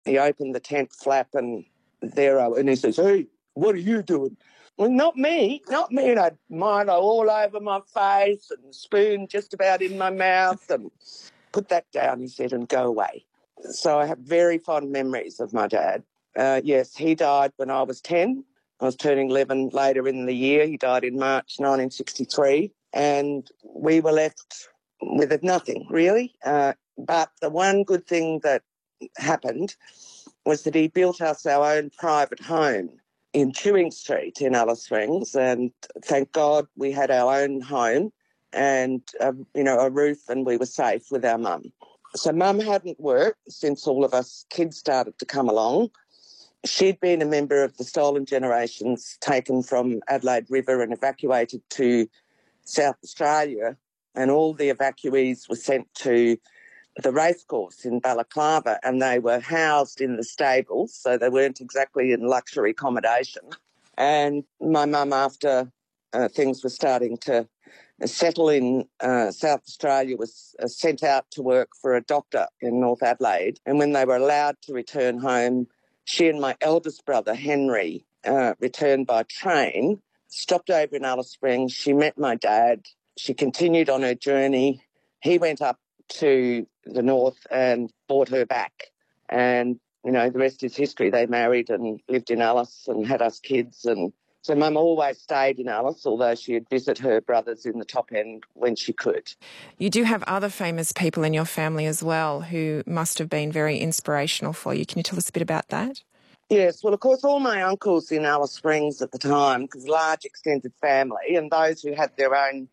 he opened the tent flap and and he says, "Hey, what are you doing?" Well, not me. And I'd Milo all over my face and spoon just about in my mouth and put that down, he said, and go away. So I have very fond memories of my dad. Yes, he died when I was 10. I was turning 11 later in the year. He died in March 1963, and we were left with nothing, really. But the one good thing that happened was that he built us our own private home in Chewing Street in Alice Springs, and thank God we had our own home and, a roof, and we were safe with our mum. So Mum hadn't worked since all of us kids started to come along. She'd been a member of the Stolen Generations taken from Adelaide River and evacuated to South Australia, and all the evacuees were sent to the racecourse in Balaclava, and they were housed in the stables, so they weren't exactly in luxury accommodation. And my mum, after things were starting to settle in South Australia, was sent out to work for a doctor in North Adelaide. And when they were allowed to return home, she and my eldest brother, Henry, returned by train, stopped over in Alice Springs. She met my dad. She continued on her journey. He went up to the north and brought her back. And, the rest is history. They married and lived in Alice and had us kids. And so Mum always stayed in Alice, although she'd visit her brothers in the top end when she could. You do have other famous people in your family as well who must have been very inspirational for you. Can you tell us a bit about that? Yes, well, of course, all my uncles in Alice Springs at the time, because large extended family, and those who had their own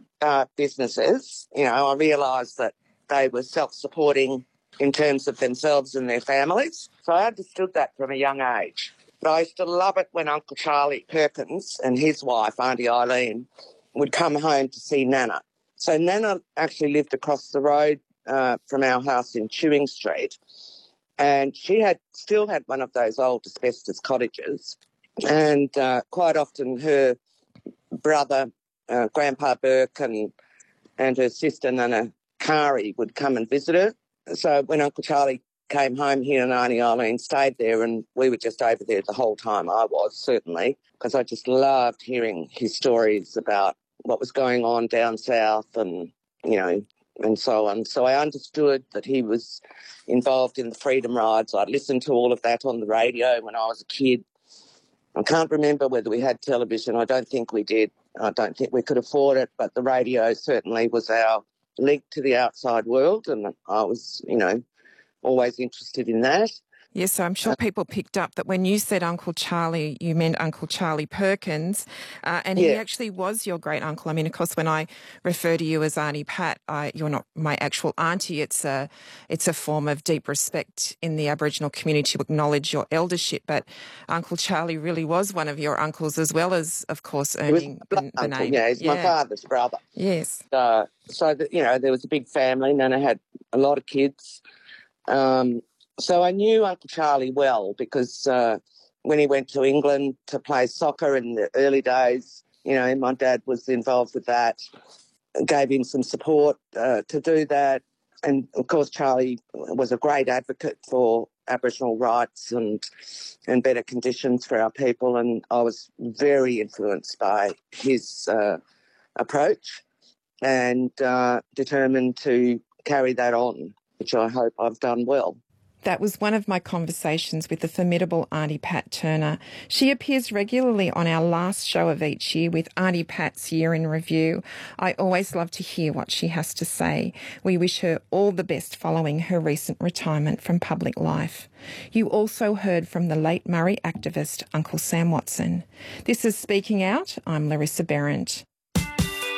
businesses, I realised that they were self-supporting in terms of themselves and their families. So I understood that from a young age. But I used to love it when Uncle Charlie Perkins and his wife, Auntie Eileen, would come home to see Nana. So Nana actually lived across the road from our house in Chewing Street, and she still had one of those old asbestos cottages. And quite often her brother, Grandpa Burke, and her sister, Nana Kari, would come and visit her. So when Uncle Charlie came home, he and Auntie Eileen stayed there, and we were just over there the whole time. I was, certainly, because I just loved hearing his stories about what was going on down south and, and so on. So I understood that he was involved in the freedom rides. I'd listened to all of that on the radio when I was a kid. I can't remember whether we had television. I don't think we did. I don't think we could afford it, but the radio certainly was our link to the outside world, and I was, always interested in that. Yes, so I'm sure people picked up that when you said Uncle Charlie, you meant Uncle Charlie Perkins, and he actually was your great uncle. I mean, of course, when I refer to you as Auntie Pat, you're not my actual auntie. It's a form of deep respect in the Aboriginal community to acknowledge your eldership. But Uncle Charlie really was one of your uncles, as well as, of course, earning the name. Yeah, he's my father's brother. Yes. So that, there was a big family. Nana had a lot of kids. So I knew Uncle Charlie well because when he went to England to play soccer in the early days, my dad was involved with that, gave him some support to do that. And, of course, Charlie was a great advocate for Aboriginal rights and better conditions for our people, and I was very influenced by his approach and determined to carry that on, which I hope I've done well. That was one of my conversations with the formidable Auntie Pat Turner. She appears regularly on our last show of each year with Auntie Pat's Year in Review. I always love to hear what she has to say. We wish her all the best following her recent retirement from public life. You also heard from the late Murray activist Uncle Sam Watson. This is Speaking Out. I'm Larissa Behrendt.